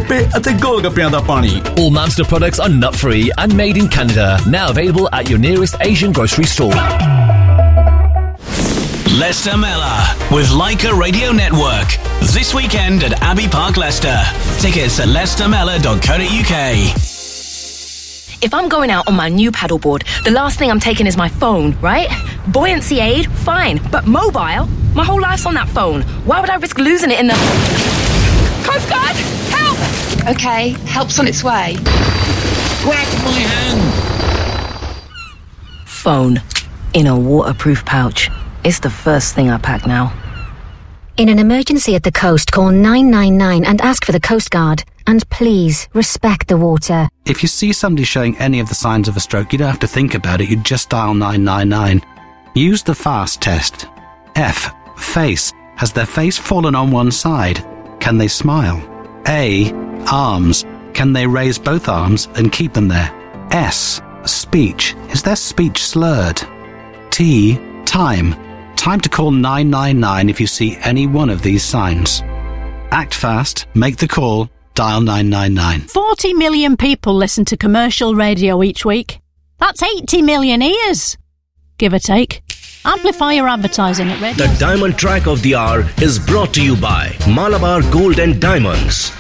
ਗੱਪੇ ਅਤੇ ਗੋਲ ਗੱਪਿਆਂ ਦਾ ਪਾਣੀ। All Mamster products are nut-free and made in Canada. Now available at your nearest Asian grocery store. Leicester Mela with Leica Radio Network. This weekend at Abbey Park, Leicester. Tickets at leicestermela.co.uk. If I'm going out on my new paddleboard, the last thing I'm taking is my phone, right? Buoyancy aid, fine. But mobile? My whole life's on that phone. Why would I risk losing it in the... Coast Guard! Help! OK, help's on its way. Grab my hand! Phone. In a waterproof pouch. It's the first thing I pack now. In an emergency at the coast, call 999 and ask for the Coast Guard. And please, respect the water. If you see somebody showing any of the signs of a stroke, you don't have to think about it, you just dial 999. Use the FAST test. F. Face. Has their face fallen on one side? Can they smile? A. Arms. Can they raise both arms and keep them there? S. Speech. Is their speech slurred? T. Time. Time to call 999 if you see any one of these signs. Act fast, make the call, dial 999. 40 million people listen to commercial radio each week. That's 80 million ears, give or take. Amplify your advertising at radio. The Diamond Track of the Hour is brought to you by Malabar Gold and Diamonds.